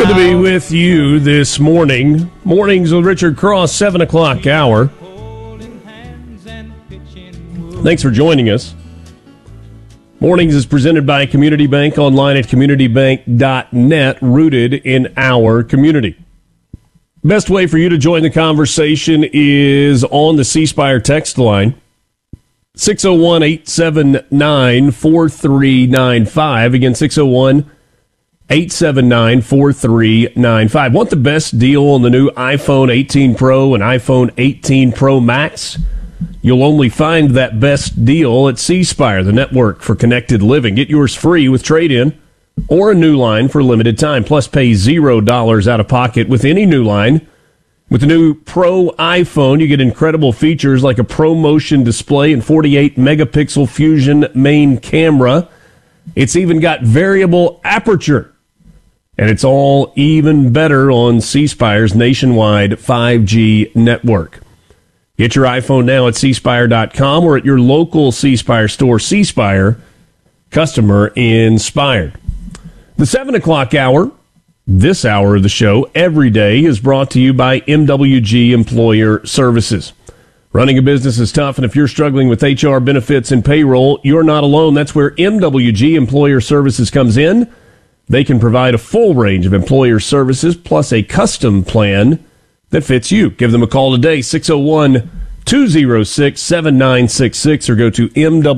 Good to be with you this morning. Mornings with Richard Cross, 7 o'clock hour. Thanks for joining us. Mornings is presented by Community Bank, online at communitybank.net, rooted in our community. Best way for you to join the conversation is on the C Spire text line, 601-879-4395. Again, 601-879-4395. Want the best deal on the new iPhone 18 Pro and iPhone 18 Pro Max? You'll only find that best deal at C Spire, the network for connected living. Get yours free with trade-in or a new line for a limited time. Plus, pay $0 out of pocket with any new line. With the new Pro iPhone, you get incredible features like a ProMotion display and 48-megapixel Fusion main camera. It's even got variable aperture. And it's all even better on C Spire's nationwide 5G network. Get your iPhone now at cspire.com or at your local C Spire store. C Spire, customer inspired. The 7 o'clock hour, this hour of the show, every day, is brought to you by MWG Employer Services. Running a business is tough, and if you're struggling with HR, benefits, and payroll, you're not alone. That's where MWG Employer Services comes in. They can provide a full range of employer services plus a custom plan that fits you. Give them a call today, 601-206-7966, or go to MWG.